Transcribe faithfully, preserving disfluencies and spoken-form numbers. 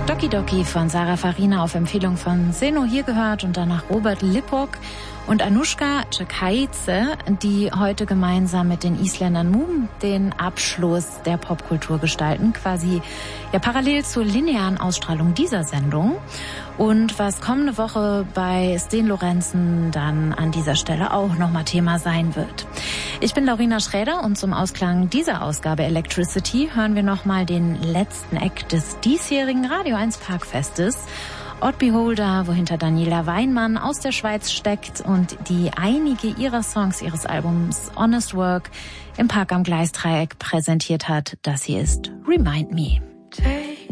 Doki Doki von Sarah Farina auf Empfehlung von Seno hier gehört und danach Robert Lipok und Anushka Čekaitze, die heute gemeinsam mit den Isländern Moom den Abschluss der Popkultur gestalten, quasi ja parallel zur linearen Ausstrahlung dieser Sendung. Und was kommende Woche bei Sten Lorenzen dann an dieser Stelle auch nochmal Thema sein wird. Ich bin Laurina Schräder und zum Ausklang dieser Ausgabe Electricity hören wir nochmal den letzten Act des diesjährigen Radio eins Parkfestes. Odd Beholder, wohinter Daniela Weinmann aus der Schweiz steckt und die einige ihrer Songs ihres Albums Honest Work im Park am Gleisdreieck präsentiert hat. Das hier ist Remind Me.